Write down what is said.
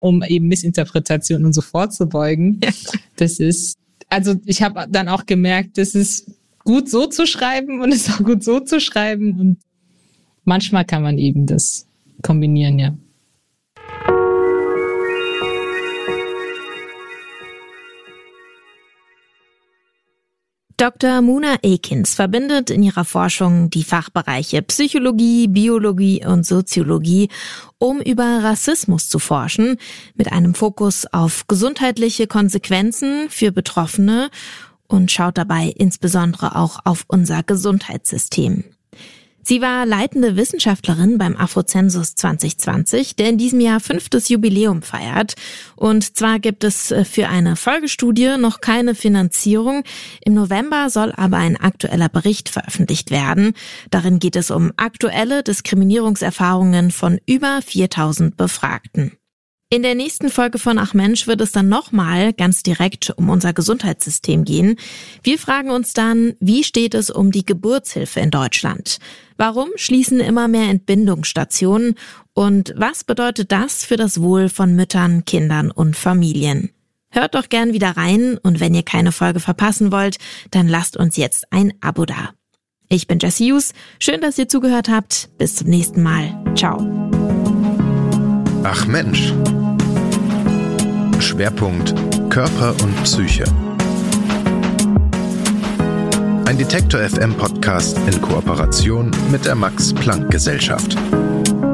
um eben Missinterpretationen und so vorzubeugen. Ja. Ich habe dann auch gemerkt, es ist gut so zu schreiben und es ist auch gut so zu schreiben und manchmal kann man eben das kombinieren, ja. Dr. Muna Ekins verbindet in ihrer Forschung die Fachbereiche Psychologie, Biologie und Soziologie, um über Rassismus zu forschen, mit einem Fokus auf gesundheitliche Konsequenzen für Betroffene und schaut dabei insbesondere auch auf unser Gesundheitssystem. Sie war leitende Wissenschaftlerin beim Afrozensus 2020, der in diesem Jahr 5. Jubiläum feiert. Und zwar gibt es für eine Folgestudie noch keine Finanzierung. Im November soll aber ein aktueller Bericht veröffentlicht werden. Darin geht es um aktuelle Diskriminierungserfahrungen von über 4.000 Befragten. In der nächsten Folge von Ach Mensch wird es dann nochmal ganz direkt um unser Gesundheitssystem gehen. Wir fragen uns dann, wie steht es um die Geburtshilfe in Deutschland? Warum schließen immer mehr Entbindungsstationen? Und was bedeutet das für das Wohl von Müttern, Kindern und Familien? Hört doch gern wieder rein und wenn ihr keine Folge verpassen wollt, dann lasst uns jetzt ein Abo da. Ich bin Jessie Hughes. Schön, dass ihr zugehört habt. Bis zum nächsten Mal. Ciao. Ach Mensch. Schwerpunkt Körper und Psyche. Ein Detektor FM Podcast in Kooperation mit der Max-Planck-Gesellschaft.